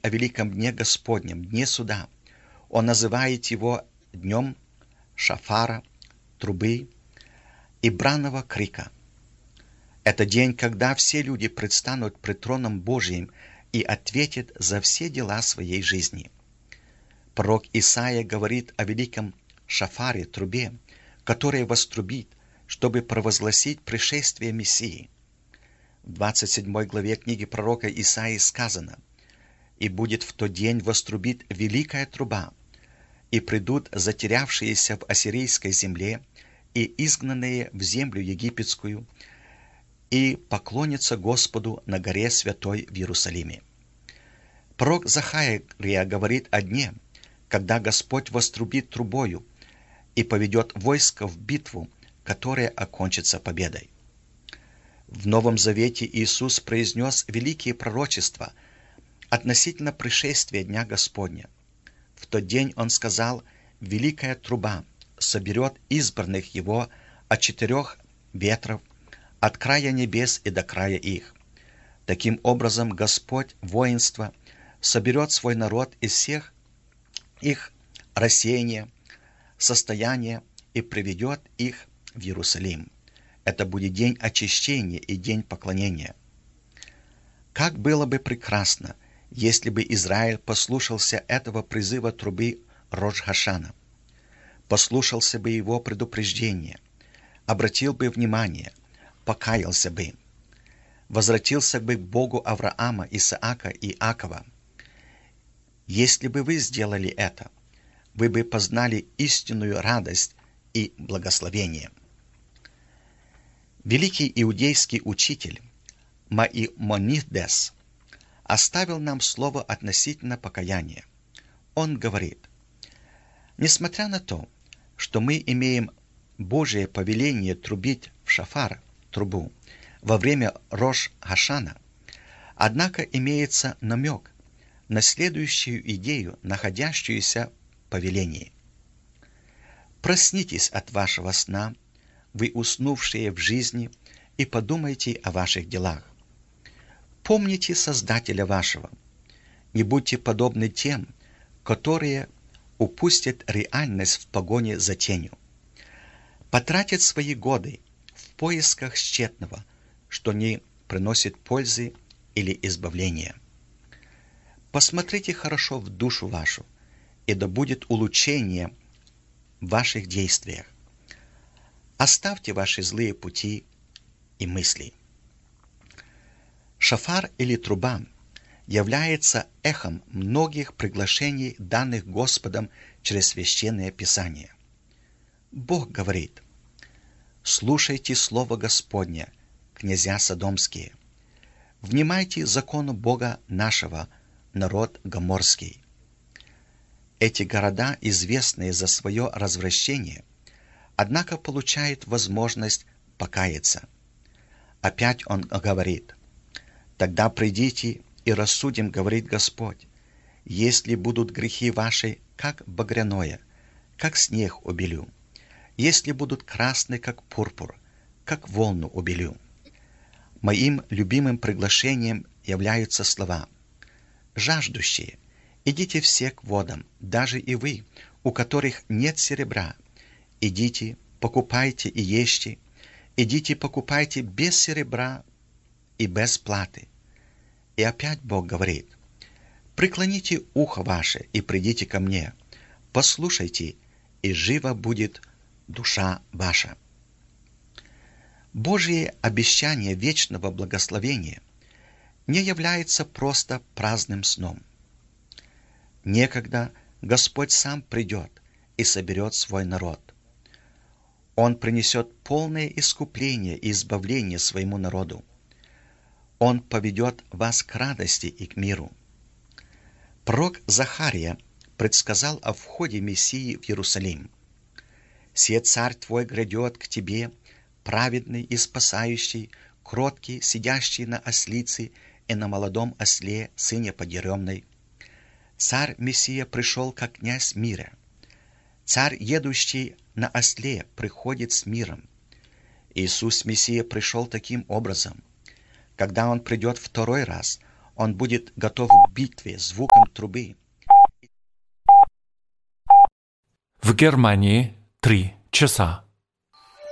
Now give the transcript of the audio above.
о великом дне Господнем, дне суда. Он называет его днем шафара, трубы и бранного крика. Это день, когда все люди предстанут пред троном Божиим и ответят за все дела своей жизни. Пророк Исаия говорит о великом шафаре, трубе, которая вострубит, чтобы провозгласить пришествие Мессии. В 27 главе книги пророка Исаии сказано: «И будет в тот день вострубит великая труба, и придут затерявшиеся в ассирийской земле и изгнанные в землю египетскую, и поклонятся Господу на горе святой в Иерусалиме». Пророк Захария говорит о дне, когда Господь вострубит трубою и поведет войско в битву, которая окончится победой. В Новом Завете Иисус произнес великие пророчества относительно пришествия Дня Господня. В тот день Он сказал: «Великая труба соберет избранных Его от 4 ветров, от края небес и до края их». Таким образом, Господь воинства соберет свой народ из всех их рассеяния, состояния и приведет их в Иерусалим. Это будет день очищения и день поклонения. Как было бы прекрасно, если бы Израиль послушался этого призыва трубы Рош-Гашана, послушался бы его предупреждения, обратил бы внимание, покаялся бы, возвратился бы к Богу Авраама, Исаака и Иакова. Если бы вы сделали это, вы бы познали истинную радость и благословение. Великий иудейский учитель Маимонидес оставил нам слово относительно покаяния. Он говорит: «Несмотря на то, что мы имеем Божие повеление трубить в шафар, трубу, во время Рош-Гашана, однако имеется намек на следующую идею, находящуюся в повелении. Проснитесь от вашего сна, вы уснувшие в жизни, и подумайте о ваших делах. Помните Создателя вашего. Не будьте подобны тем, которые упустят реальность в погоне за тенью. Потратят свои годы в поисках тщетного, что не приносит пользы или избавления. Посмотрите хорошо в душу вашу, и да будет улучшение в ваших действиях. Оставьте ваши злые пути и мысли». Шафар или труба является эхом многих приглашений, данных Господом через Священное Писание. Бог говорит: «Слушайте слово Господня, князья содомские. Внимайте закону Бога нашего, народ гоморский». Эти города, известные за свое развращение, однако получают возможность покаяться. Опять он говорит: «Тогда придите и рассудим, говорит Господь, если будут грехи ваши, как багряное, как снег убелю, если будут красны, как пурпур, как волну убелю». Моим любимым приглашением являются слова: «Жаждущие, идите все к водам, даже и вы, у которых нет серебра. Идите, покупайте и ешьте, идите, покупайте без серебра и без платы». И опять Бог говорит: «Преклоните ухо ваше и придите ко мне, послушайте, и жива будет душа ваша». Божье обещание вечного благословения не является просто праздным сном. Некогда Господь сам придет и соберет свой народ. Он принесет полное искупление и избавление своему народу. Он поведет вас к радости и к миру. Пророк Захария предсказал о входе Мессии в Иерусалим. «Се царь твой грядет к тебе, праведный и спасающий, кроткий, сидящий на ослице и на молодом осле, сыне подъеремной. Царь Мессия пришел, как князь мира. Царь, едущий на осле, приходит с миром». Иисус Мессия пришел таким образом. Когда Он придет второй раз, Он будет готов к битве звуком трубы. В Германии 3 часа.